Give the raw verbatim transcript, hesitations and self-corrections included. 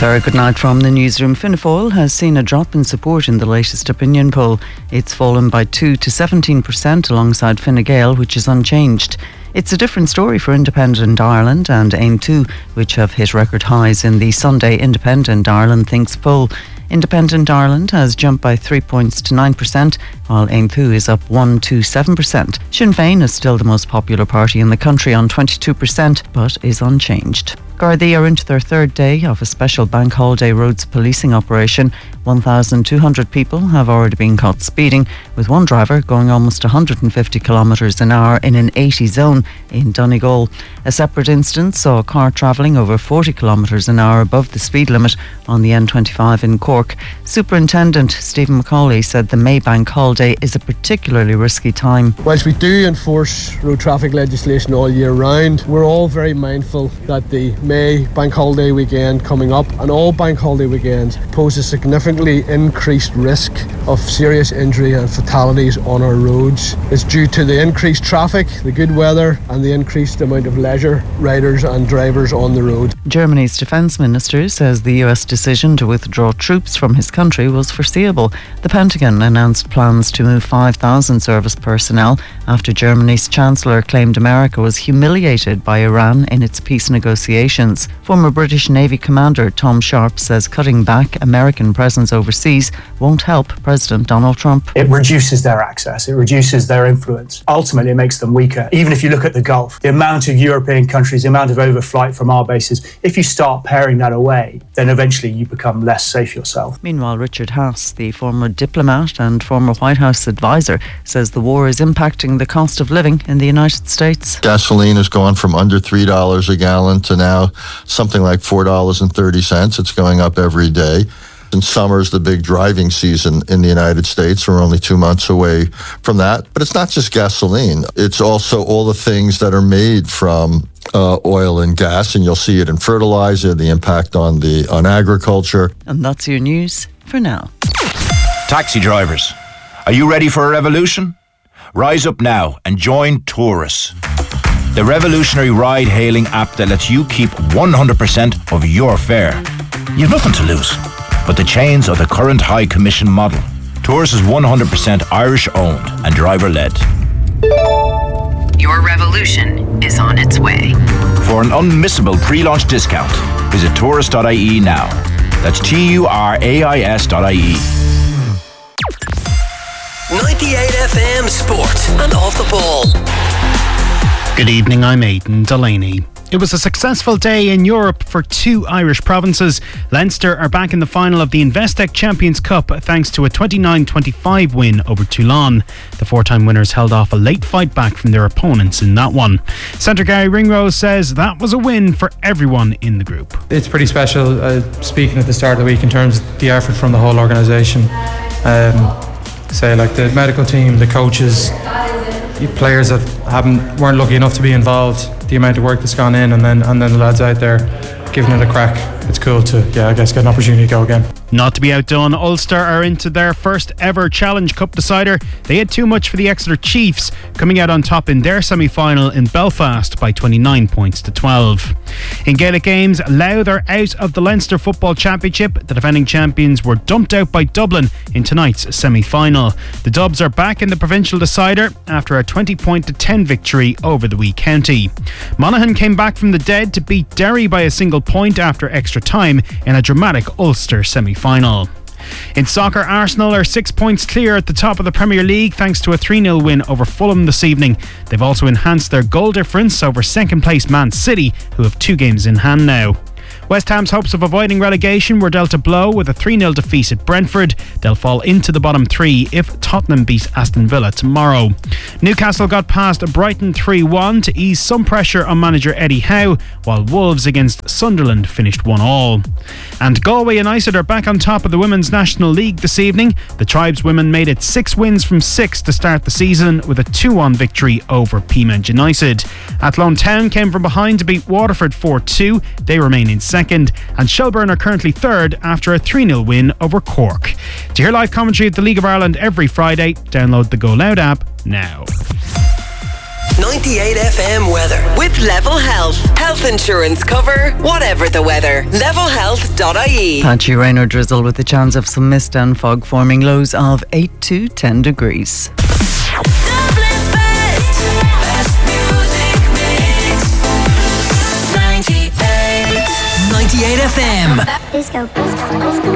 very good night from the newsroom. Fianna Fáil has seen a drop in support in the latest opinion poll. It's fallen by two to seventeen percent alongside Fine Gael, which is unchanged. It's a different story for Independent Ireland and Aim two, which have hit record highs in the Sunday Independent Ireland Thinks poll. Independent Ireland has jumped by three points to nine percent, while Aim two is up one to seven percent. Sinn Féin is still the most popular party in the country on twenty-two percent, but is unchanged. Gardaí are into their third day of a special bank holiday roads policing operation. one thousand two hundred people have already been caught speeding, with one driver going almost one hundred fifty kilometres an hour in an eighty zone in Donegal. A separate instance saw a car travelling over forty kilometres an hour above the speed limit on the N twenty-five in Cork. Superintendent Stephen McCauley said the May bank holiday is a particularly risky time. Whilst we do enforce road traffic legislation all year round, we're all very mindful that the May bank holiday weekend coming up and all bank holiday weekends pose a significantly increased risk of serious injury and fatalities on our roads. It's due to the increased traffic, the good weather and the increased amount of leisure riders and drivers on the road. Germany's defence minister says the U S decision to withdraw troops from his country was foreseeable. The Pentagon announced plans to move five thousand service personnel after Germany's Chancellor claimed America was humiliated by Iran in its peace negotiations. Former British Navy Commander Tom Sharp says cutting back American presence overseas won't help President Donald Trump. It reduces their access, it reduces their influence. Ultimately, it makes them weaker. Even if you look at the Gulf, the amount of European countries, the amount of overflight from our bases, if you start paring that away, then eventually you become less safe yourself. Meanwhile, Richard Haass, the former diplomat and former White House advisor, says the war is impacting the cost of living in the United States. Gasoline has gone from under three dollars a gallon to now something like four dollars and thirty cents. It's going up every day. And summer's the big driving season in the United States. We're only two months away from that. But it's not just gasoline. It's also all the things that are made from uh, oil and gas. And you'll see it in fertilizer, the impact on the on agriculture. And that's your news for now. Taxi drivers, are you ready for a revolution? Rise up now and join Taurus, the revolutionary ride-hailing app that lets you keep one hundred percent of your fare. You've nothing to lose but the chains of the current high commission model. Taurus is one hundred percent Irish-owned and driver-led. Your revolution is on its way. For an unmissable pre-launch discount, visit taurus dot I E now. That's T U R A I S dot I E. ninety-eight F M Sport and Off the Ball. Good evening, I'm Aidan Delaney. It was a successful day in Europe for two Irish provinces. Leinster are back in the final of the Investec Champions Cup thanks to a twenty-nine twenty-five win over Toulon. The four-time winners held off a late fight back from their opponents in that one. Centre Gary Ringrose says that was a win for everyone in the group. It's pretty special, uh, speaking at the start of the week, in terms of the effort from the whole organisation. Um, say like the medical team, the coaches, players that haven't weren't lucky enough to be involved, the amount of work that's gone in, and then and then the lads out there giving it a crack. It's cool to, yeah, I guess, get an opportunity to go again. Not to be outdone, Ulster are into their first ever Challenge Cup decider. They had too much for the Exeter Chiefs, coming out on top in their semi-final in Belfast by twenty-nine points to twelve. In Gaelic games, Louth are out of the Leinster Football Championship. The defending champions were dumped out by Dublin in tonight's semi-final. The Dubs are back in the provincial decider after a twenty point to ten victory over the wee county. Monaghan came back from the dead to beat Derry by a single point after extra time in a dramatic Ulster semi-final. In soccer, Arsenal are six points clear at the top of the Premier League thanks to a three nil win over Fulham this evening. They've also enhanced their goal difference over second place Man City, who have two games in hand now. West Ham's hopes of avoiding relegation were dealt a blow with a three nil defeat at Brentford. They'll fall into the bottom three if Tottenham beat Aston Villa tomorrow. Newcastle got past Brighton three one to ease some pressure on manager Eddie Howe, while Wolves against Sunderland finished one all. And Galway United are back on top of the Women's National League this evening. The Tribeswomen made it six wins from six to start the season with a two one victory over Peamount United. Athlone Town came from behind to beat Waterford four two. They remain in second, and Shelburne are currently third after a three nil win over Cork. To hear live commentary at the League of Ireland every Friday, download the Go Loud app now. ninety-eight F M weather. With Level Health. Health insurance cover, whatever the weather. level health dot I E. Patchy rain or drizzle with the chance of some mist and fog forming, lows of eight to ten degrees. Dublin's best, best music mix. ninety-eight. ninety-eight F M. Let's go, let's go, let's go.